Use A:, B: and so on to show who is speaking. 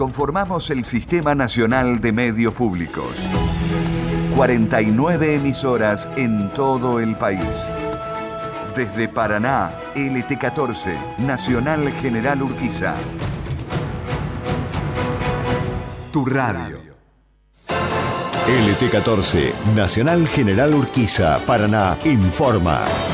A: conformamos el Sistema Nacional de Medios Públicos. 49 emisoras en todo el país. Desde Paraná, LT14, Nacional General Urquiza. Tu radio.
B: LT14, Nacional General Urquiza, Paraná, informa.